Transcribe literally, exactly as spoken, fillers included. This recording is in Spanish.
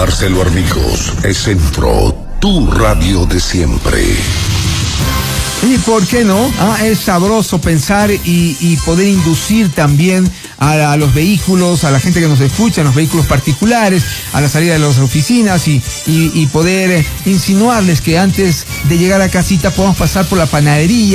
Marcelo Armijos es Centro, tu radio de siempre. ¿Y por qué no? Ah, es sabroso pensar y, y poder inducir también a, a los vehículos, a la gente que nos escucha, en los vehículos particulares, a la salida de las oficinas y, y, y poder insinuarles que antes de llegar a casita podamos pasar por la panadería.